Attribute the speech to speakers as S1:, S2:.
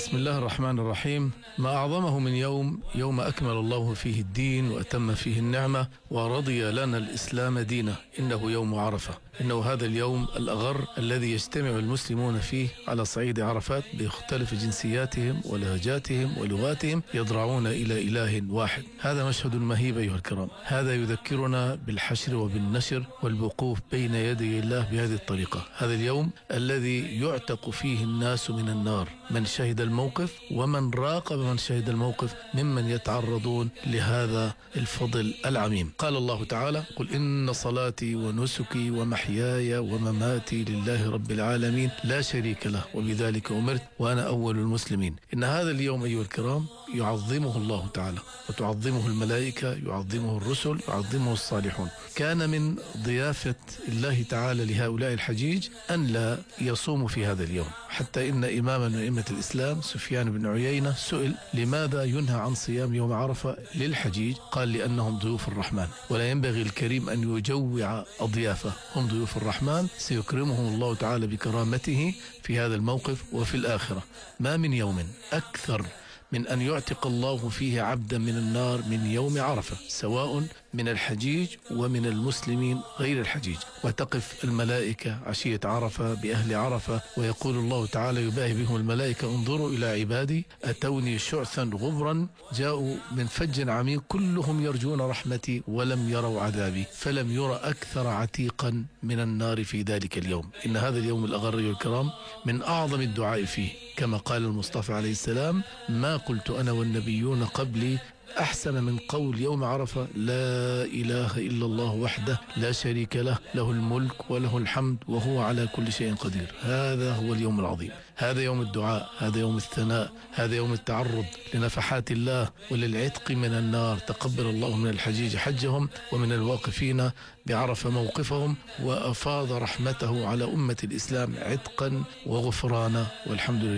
S1: بسم الله الرحمن الرحيم. ما أعظمه من يوم أكمل الله فيه الدين وأتم فيه النعمة ورضي لنا الإسلام دينا، إنه يوم عرفة. إنه هذا اليوم الأغر الذي يجتمع المسلمون فيه على صعيد عرفات بمختلف جنسياتهم ولهجاتهم ولغاتهم، يضرعون إلى إله واحد. هذا مشهد مهيب أيها الكرام، هذا يذكرنا بالحشر وبالنشر والوقوف بين يدي الله بهذه الطريقة. هذا اليوم الذي يعتق فيه الناس من النار، من شهد الموقف ومن راقب من شهد الموقف ممن يتعرضون لهذا الفضل العميم. قال الله تعالى: قل إن صلاتي ونسكي ومحياي ومماتي لله رب العالمين لا شريك له وبذلك أمرت وأنا أول المسلمين. إن هذا اليوم أيها الكرام يعظمه الله تعالى وتعظمه الملائكة، يعظمه الرسل، يعظمه الصالحون. كان من ضيافة الله تعالى لهؤلاء الحجيج أن لا يصوموا في هذا اليوم، حتى إن إماما من أئمة الإسلام سفيان بن عيينة سئل لماذا ينهى عن صيام يوم عرفة للحجيج؟ قال: لأنهم ضيوف الرحمن، ولا ينبغي الكريم أن يجوع أضيافه، هم ضيوف الرحمن سيكرمهم الله تعالى بكرامته في هذا الموقف وفي الآخرة. ما من يوم أكثر من أن يعتق الله فيه عبدا من النار من يوم عرفة، سواء من الحجيج ومن المسلمين غير الحجيج. وتقف الملائكة عشية عرفة بأهل عرفة، ويقول الله تعالى يباهي بهم الملائكة: انظروا إلى عبادي أتوني شعثا غبرا جاءوا من فج عميق كلهم يرجون رحمتي ولم يروا عذابي، فلم ير أكثر عتيقا من النار في ذلك اليوم. إن هذا اليوم الأغر الكرام من أعظم الدعاء فيه، كما قال المصطفى عليه السلام: ما قلت أنا والنبيون قبلي أحسن من قول يوم عرفة: لا إله إلا الله وحده لا شريك له، له الملك وله الحمد وهو على كل شيء قدير. هذا هو اليوم العظيم، هذا يوم الدعاء، هذا يوم الثناء، هذا يوم التعرض لنفحات الله وللعتق من النار. تقبل الله من الحجيج حجهم ومن الواقفين بعرفة موقفهم، وأفاض رحمته على أمة الإسلام عتقا وغفرانا، والحمد لله.